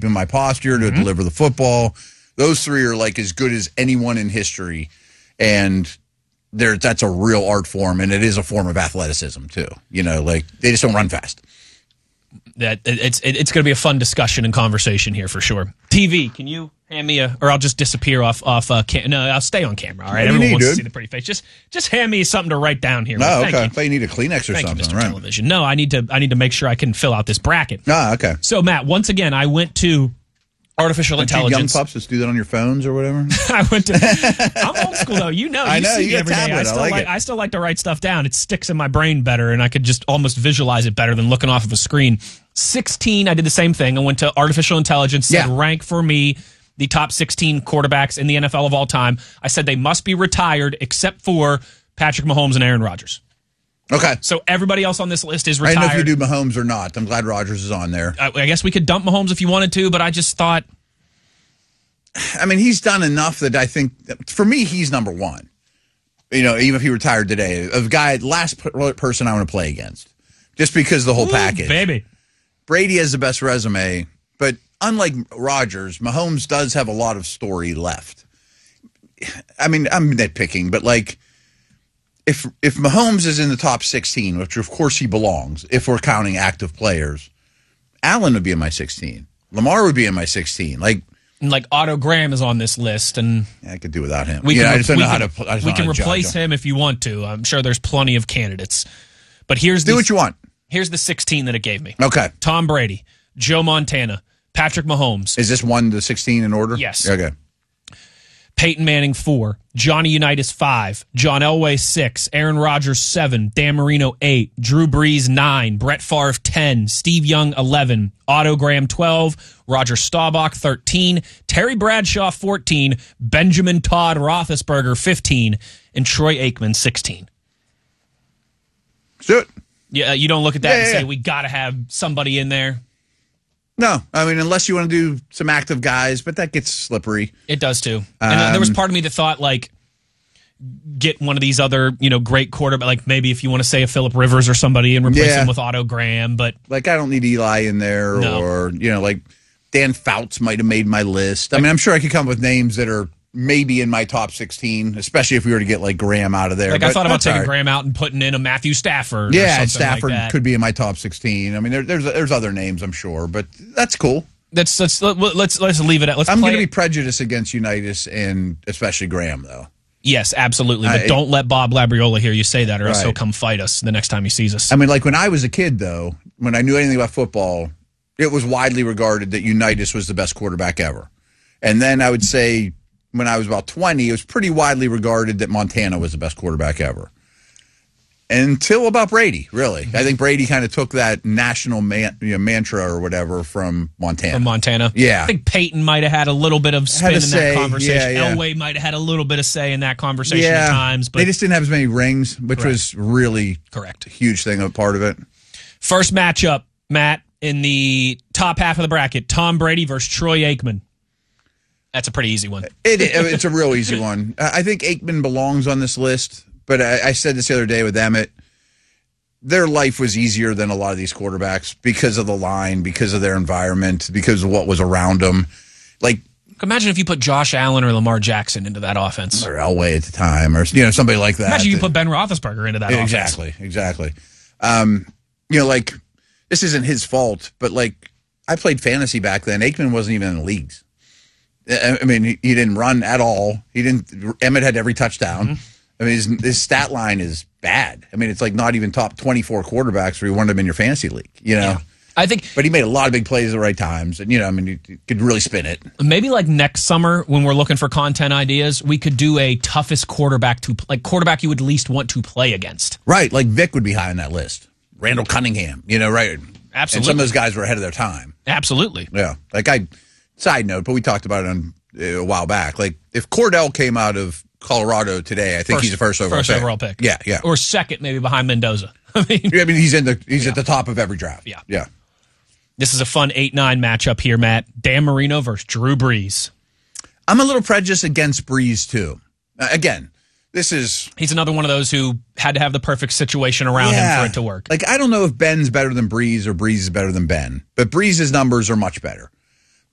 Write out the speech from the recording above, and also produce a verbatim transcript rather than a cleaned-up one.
keep in my posture, to mm-hmm. deliver the football. Those three are like as good as anyone in history. And there, that's a real art form, and it is a form of athleticism, too. You know, like, they just don't run fast. That it's it's going to be a fun discussion and conversation here for sure. T V, can you hand me a, or I'll just disappear off off. Uh, cam- no, I'll stay on camera. All right, everyone need, wants dude? to see the pretty face. Just just hand me something to write down here. No, well, okay. You. I thought you need a Kleenex or Thank something. You, Mister Right. Television. No, I need to I need to make sure I can fill out this bracket. Ah, okay. So Matt, once again, I went to artificial Don't intelligence. You young pups just do that on your phones or whatever. I went to. I'm old school though. You know. You I know. See You me got every tablet. day. I still I like, like it. I still like to write stuff down. It sticks in my brain better, and I could just almost visualize it better than looking off of a screen. sixteen, I did the same thing. I went to artificial intelligence, said Yeah. rank for me the top sixteen quarterbacks in the N F L of all time. I said they must be retired except for Patrick Mahomes and Aaron Rodgers. Okay. So everybody else on this list is I retired. don't know if you do Mahomes or not. I'm glad Rodgers is on there. I, I guess we could dump Mahomes if you wanted to, but I just thought... I mean, he's done enough that I think, for me, he's number one. You know, even if he retired today, a guy, last person I want to play against, just because of the whole Ooh, package. Baby. Brady has the best resume, but unlike Rodgers, Mahomes does have a lot of story left. I mean, I'm nitpicking, but like, if if Mahomes is in the top sixteen, which of course he belongs, if we're counting active players, Allen would be in my sixteen. Lamar would be in my sixteen. Like, And like Otto Graham is on this list, and yeah, I could do without him. We yeah, can, I just don't we know can, how to. I just we don't can know how to replace judge him if you want to. I'm sure there's plenty of candidates. But here's do the, what you want. Here's the sixteen that it gave me. Okay. Tom Brady, Joe Montana, Patrick Mahomes. Is this one to sixteen in order? Yes. Okay. Peyton Manning four, Johnny Unitas five, John Elway six, Aaron Rodgers seven, Dan Marino eight, Drew Brees nine, Brett Favre ten, Steve Young eleven, Otto Graham twelve, Roger Staubach thirteen, Terry Bradshaw fourteen, Benjamin Todd Roethlisberger fifteen, and Troy Aikman sixteen. Let's do it. Yeah, you don't look at that Yeah, and yeah, say yeah. we got to have somebody in there. No, I mean, unless you want to do some active guys, but that gets slippery. It does too. And um, there was Um, part of me that thought like, get one of these other, you know, great quarterback, like maybe if you want to say a Phillip Rivers or somebody and replace Yeah. him with Otto Graham, but Like, I don't need Eli in there, No. or, you know, like Dan Fouts might have made my list. I mean, I'm sure I could come up with names that are maybe in my top sixteen, especially if we were to get like Graham out of there. like I But thought about that's taking all right. Graham out and putting in a Matthew Stafford. or Yeah, something Stafford like that. could be in my top sixteen. I mean, there, there's there's other names, I'm sure, but that's cool. Let's let's let's let's leave it at. Let's I'm play going to it. be prejudiced against Unitas and especially Graham, though. Yes, absolutely. But I- don't let Bob Labriola hear you say that, or else Right. he'll come fight us the next time he sees us. I mean, like when I was a kid, though, when I knew anything about football, it was widely regarded that Unitas was the best quarterback ever. And then I would say when I was about twenty, it was pretty widely regarded that Montana was the best quarterback ever. Until about Brady, really. I think Brady kind of took that national man, you know, mantra or whatever from Montana. From Montana. Yeah. I think Peyton might have had a little bit of spin Had a in say, that conversation. yeah, yeah. Elway might have had a little bit of say in that conversation at times. But they just didn't have as many rings, which Correct. was really Correct. a huge thing, a part of it. First matchup, Matt, in the top half of the bracket, Tom Brady versus Troy Aikman. That's a pretty easy one. It, it's a real easy one. I think Aikman belongs on this list, but I, I said this the other day with Emmett. Their life was easier than a lot of these quarterbacks because of the line, because of their environment, because of what was around them. Like, Imagine if you put Josh Allen or Lamar Jackson into that offense. or Elway at the time, or you know somebody like that. Imagine you put Ben Roethlisberger into that offense. Exactly, exactly. Um, you know, like, this isn't his fault, but like, I played fantasy back then. Aikman wasn't even in the leagues. I I mean, he, he didn't run at all. He didn't. Emmett had every touchdown. Mm-hmm. I mean, his, his stat line is bad. I mean, it's like not even top twenty-four quarterbacks where you wanted him in your fantasy league, you know? Yeah. I think But he made a lot of big plays at the right times. And, you know, I mean, he, he could really spin it. maybe like next summer when we're looking for content ideas, we could do a toughest quarterback to like quarterback you would least want to play against. Right. Like Vic would be high on that list. Randall Cunningham, you know, right? Absolutely. And some of those guys were ahead of their time. Absolutely. Yeah. Like, I, side note, but we talked about it on, uh, a while back. Like, if Cordell came out of Colorado today, I think First- he's the first overall first pick. overall pick. Yeah, yeah. Or second, maybe behind Mendoza. I mean, I mean, he's in the he's at the top of every draft. Yeah. Yeah. this is a fun eight nine matchup here, Matt. Dan Marino versus Drew Brees. I'm a little prejudiced against Brees, too. Uh, again, this is... He's another one of those who had to have the perfect situation around him Yeah. for it to work. Like, I don't know if Ben's better than Brees or Brees is better than Ben, but Brees' numbers are much better.